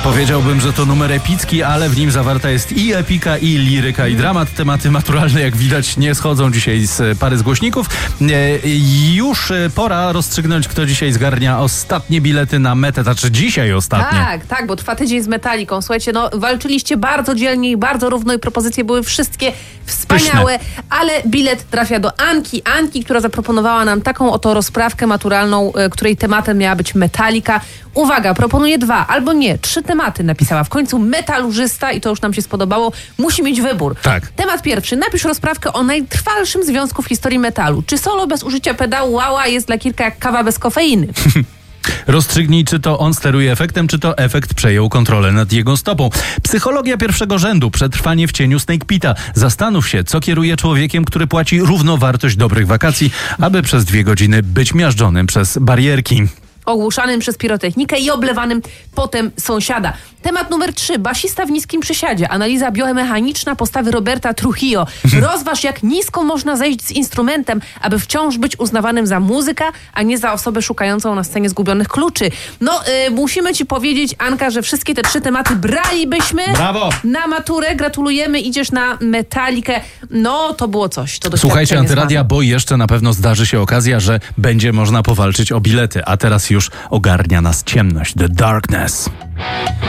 Powiedziałbym, że to numer epicki, ale w nim zawarta jest i epika, i liryka, i dramat. Tematy maturalne, jak widać, nie schodzą dzisiaj z pary z głośników. Już pora rozstrzygnąć, kto dzisiaj zgarnia ostatnie bilety na metę, znaczy dzisiaj ostatnie. Tak, bo trwa tydzień z Metaliką. Słuchajcie, walczyliście bardzo dzielnie i bardzo równo i propozycje były wszystkie wspaniałe, ale bilet trafia do Anki, która zaproponowała nam taką oto rozprawkę maturalną, której tematem miała być Metallica. Uwaga, proponuję 2 albo nie, 3 tematy napisała. W końcu metalurzysta i to już nam się spodobało. Musi mieć wybór. Tak. Temat pierwszy. Napisz rozprawkę o najtrwalszym związku w historii metalu. Czy solo bez użycia pedału wała jest dla Kirka jak kawa bez kofeiny? Rozstrzygnij, czy to on steruje efektem, czy to efekt przejął kontrolę nad jego stopą. Psychologia pierwszego rzędu. Przetrwanie w cieniu Snake Pita. Zastanów się, co kieruje człowiekiem, który płaci równowartość dobrych wakacji, aby przez 2 godziny być miażdżonym przez barierki. Ogłuszanym przez pirotechnikę i oblewanym potem sąsiada. Temat numer 3. Basista w niskim przysiadzie. Analiza biomechaniczna postawy Roberta Trujillo. Rozważ, jak nisko można zejść z instrumentem, aby wciąż być uznawanym za muzyka, a nie za osobę szukającą na scenie zgubionych kluczy. Musimy ci powiedzieć, Anka, że wszystkie te 3 tematy bralibyśmy. Brawo! Na maturę. Gratulujemy. Idziesz na Metalikę. To było coś. Słuchajcie, Antyradia, bo jeszcze na pewno zdarzy się okazja, że będzie można powalczyć o bilety, a teraz już ogarnia nas ciemność, the darkness.